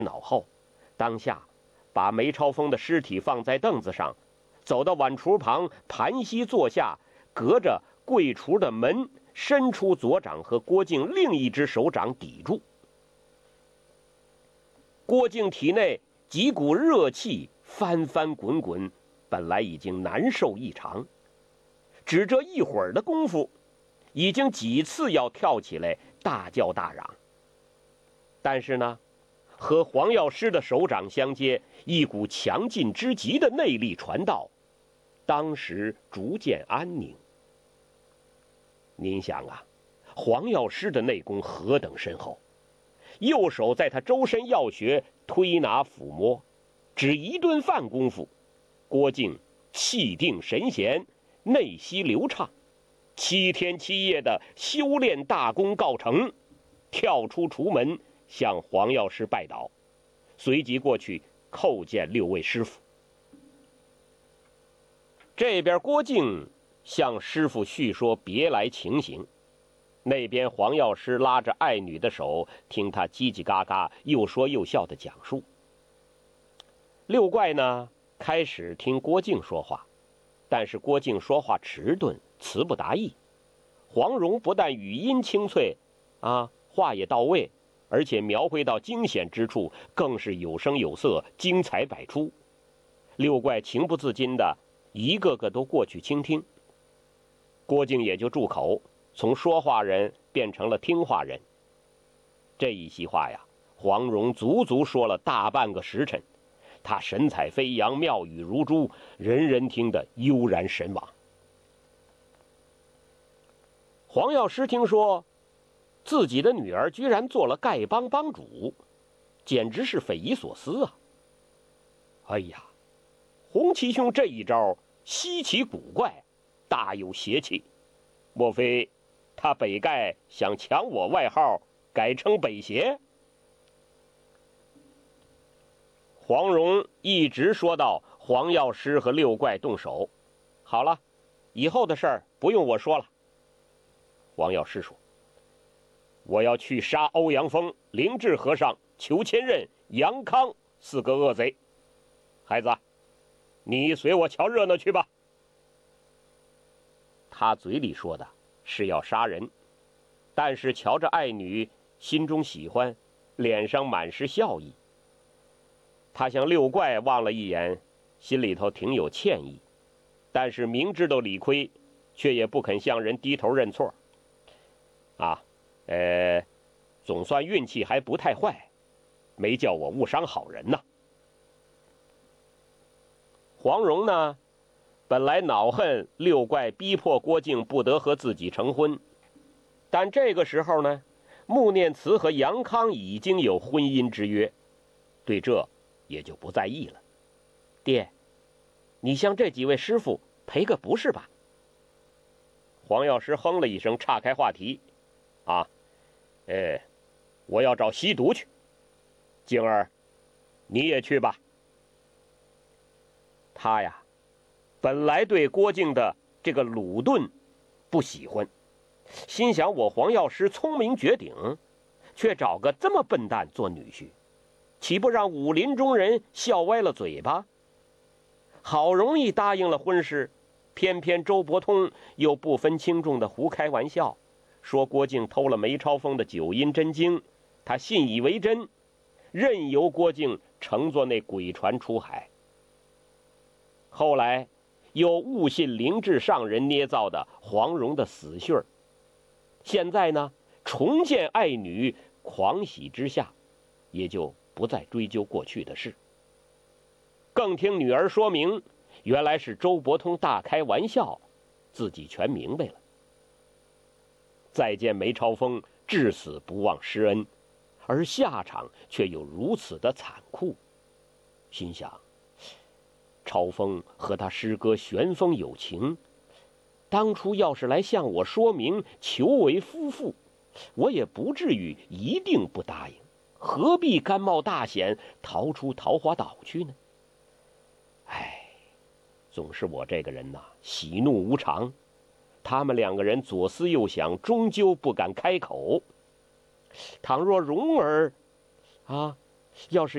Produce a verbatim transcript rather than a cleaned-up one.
脑后，当下把梅超风的尸体放在凳子上，走到碗橱旁盘膝坐下，隔着柜橱的门伸出左掌和郭靖另一只手掌抵住。郭靖体内几股热气翻翻滚滚，本来已经难受异常，只这一会儿的功夫，已经几次要跳起来大叫大嚷。但是呢，和黄药师的手掌相接，一股强劲之极的内力传到，当时逐渐安宁。您想啊，黄药师的内功何等深厚，右手在他周身要穴推拿抚摸，只一顿饭功夫，郭靖气定神闲，内息流畅，七天七夜的修炼大功告成，跳出厨门向黄药师拜倒，随即过去叩见六位师傅。这边郭靖向师傅叙说别来情形，那边黄药师拉着爱女的手，听他叽叽嘎嘎又说又笑的讲述。六怪呢，开始听郭靖说话，但是郭靖说话迟钝，词不达意。黄蓉不但语音清脆，啊，话也到位，而且描绘到惊险之处，更是有声有色，精彩百出。六怪情不自禁的一个个都过去倾听，郭靖也就住口，从说话人变成了听话人。这一席话呀，黄蓉足足说了大半个时辰，他神采飞扬，妙语如珠，人人听得悠然神往。黄药师听说自己的女儿居然做了丐帮帮主，简直是匪夷所思啊！哎呀，洪七兄这一招稀奇古怪，大有邪气，莫非他北丐想抢我外号，改称北邪？黄蓉一直说到黄药师和六怪动手。好了，以后的事儿不用我说了。黄药师说，我要去杀欧阳锋、灵智和尚、裘千仞、杨康四个恶贼。孩子，你随我瞧热闹去吧。他嘴里说的是要杀人，但是瞧着爱女，心中喜欢，脸上满是笑意。他向六怪望了一眼，心里头挺有歉意，但是明知道理亏，却也不肯向人低头认错。啊，呃，总算运气还不太坏，没叫我误伤好人呐。黄蓉呢，本来恼恨六怪逼迫郭靖不得和自己成婚，但这个时候呢，穆念慈和杨康已经有婚姻之约，对这也就不在意了。爹，你向这几位师傅赔个不是吧？黄药师哼了一声，岔开话题。啊，哎，我要找吸毒去。静儿，你也去吧。他呀，本来对郭靖的这个鲁钝不喜欢，心想我黄药师聪明绝顶，却找个这么笨蛋做女婿，岂不让武林中人笑歪了嘴巴？好容易答应了婚事，偏偏周伯通又不分轻重的胡开玩笑，说郭靖偷了梅超风的九阴真经，他信以为真，任由郭靖乘坐那鬼船出海。后来又误信灵智上人捏造的黄蓉的死讯儿，现在呢，重见爱女，狂喜之下，也就不再追究过去的事。更听女儿说明，原来是周伯通大开玩笑，自己全明白了。再见梅超风至死不忘施恩，而下场却又如此的残酷，心想超风和他师哥玄风有情，当初要是来向我说明求为夫妇，我也不至于一定不答应，何必甘冒大险逃出桃花岛去呢？唉，总是我这个人呐，喜怒无常，他们两个人左思右想，终究不敢开口。倘若蓉儿啊，要是